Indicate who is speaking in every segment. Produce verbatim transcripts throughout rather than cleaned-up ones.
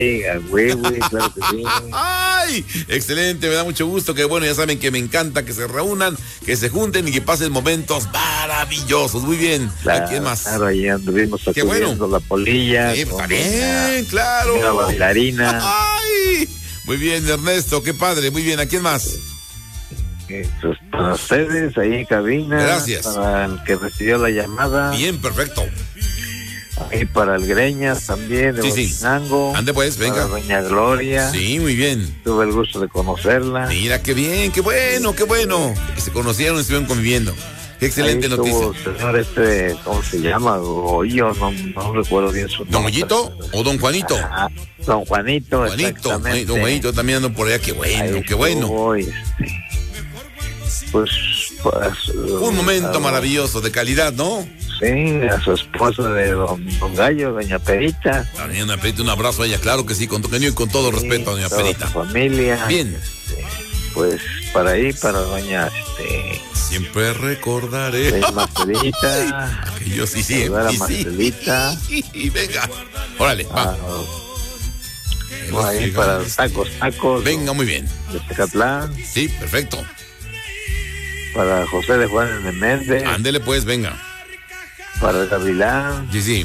Speaker 1: güey, güey, claro que sí.
Speaker 2: ¡Ay! Excelente, me da mucho gusto. Que bueno, ya saben que me encanta que se reúnan, que se junten y que pasen momentos maravillosos. Muy bien.
Speaker 1: Claro,
Speaker 2: ¿A quién más?
Speaker 1: Claro, ahí anduvimos
Speaker 2: Qué bueno.
Speaker 1: sacudiendo la polilla.
Speaker 2: Sí, está bien, claro.
Speaker 1: La bailarina.
Speaker 2: ¡Ay! Muy bien, Ernesto, qué padre. Muy bien, ¿a quién más?
Speaker 1: Pues para ustedes, ahí en cabina.
Speaker 2: Gracias.
Speaker 1: Para el que recibió la llamada.
Speaker 2: Bien, perfecto.
Speaker 1: Ahí para el Greñas también, de
Speaker 2: Sí, sí.
Speaker 1: Bocinango.
Speaker 2: Ande pues, venga.
Speaker 1: Para doña Gloria.
Speaker 2: Sí, muy bien.
Speaker 1: Tuve el gusto de conocerla.
Speaker 2: Mira, qué bien, qué bueno, qué bueno. Que se conocieron y estuvieron conviviendo. Qué excelente
Speaker 1: Ahí
Speaker 2: noticia.
Speaker 1: estuvo el señor este, ¿cómo se llama? Goyo, no, no recuerdo bien su nombre.
Speaker 2: ¿Don Goyito o don Juanito?
Speaker 1: Ajá, don Juanito,
Speaker 2: Juanito,
Speaker 1: exactamente.
Speaker 2: don Juanito también ando por allá, qué bueno,
Speaker 1: Ahí
Speaker 2: qué bueno.
Speaker 1: estuvo, este, pues, pues,
Speaker 2: Un momento
Speaker 1: uh,
Speaker 2: maravilloso, de calidad, ¿no?
Speaker 1: Sí, a su esposa de don, don Gallo, doña Perita.
Speaker 2: También, doña Perita, un abrazo a ella, claro que sí, con todo cariño y con todo
Speaker 1: Sí,
Speaker 2: respeto a doña
Speaker 1: toda
Speaker 2: Perita.
Speaker 1: su familia.
Speaker 2: Bien.
Speaker 1: Este, pues, para ahí, para doña, este...
Speaker 2: Siempre recordaré.
Speaker 1: doña Marcelita.
Speaker 2: Aquello sí, sí,
Speaker 1: saludar a
Speaker 2: sí,
Speaker 1: Marcelita.
Speaker 2: sí. Venga, órale, va.
Speaker 1: Ah, no, ahí para los tacos, tacos.
Speaker 2: Venga, muy bien.
Speaker 1: De Tecatlán.
Speaker 2: Sí, perfecto.
Speaker 1: Para José de Juan de Méndez.
Speaker 2: Ándele pues, venga.
Speaker 1: Para Gavilán.
Speaker 2: Sí, sí.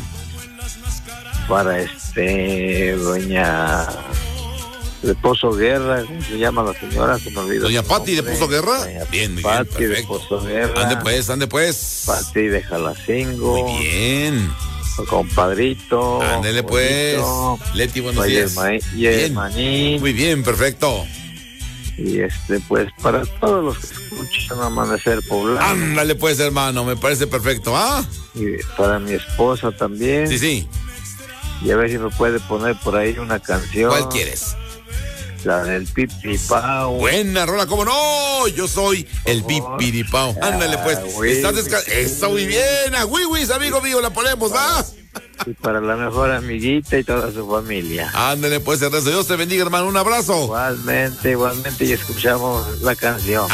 Speaker 1: Para este, doña de Pozo Guerra, ¿cómo se llama la señora? Se me olvidó.
Speaker 2: Doña
Speaker 1: su
Speaker 2: Pati de
Speaker 1: nombre.
Speaker 2: Pozo Guerra.
Speaker 1: Doña
Speaker 2: Bien, muy bien,
Speaker 1: Pati de
Speaker 2: perfecto.
Speaker 1: Pozo Guerra.
Speaker 2: Ande pues, ande pues.
Speaker 1: Pati de Jalacingo.
Speaker 2: Muy bien.
Speaker 1: Compadrito.
Speaker 2: Ándele pues.
Speaker 1: Bonito.
Speaker 2: Leti, buenos
Speaker 1: Oye,
Speaker 2: días.
Speaker 1: ma- y
Speaker 2: Bien.
Speaker 1: el maní.
Speaker 2: Muy bien, perfecto.
Speaker 1: Y este, pues, para todos los que escuchan Amanecer Poblano.
Speaker 2: Ándale pues, hermano, me parece perfecto, ¿ah?
Speaker 1: Y para mi esposa también.
Speaker 2: Sí, sí.
Speaker 1: Y a ver si me puede poner por ahí una canción.
Speaker 2: ¿Cuál quieres?
Speaker 1: La del Pipi Pau.
Speaker 2: Buena rola, ¿cómo no? Yo soy el Pipiripao. Ándale pues.
Speaker 1: Ah, güey.
Speaker 2: Estás desca- Está muy bien. A Wiwis, amigo mío, la ponemos, ¿va?
Speaker 1: Y para la mejor amiguita y toda su familia.
Speaker 2: Ándale pues, el resto. Dios te bendiga, hermano. Un abrazo.
Speaker 1: Igualmente, igualmente, y escuchamos la canción.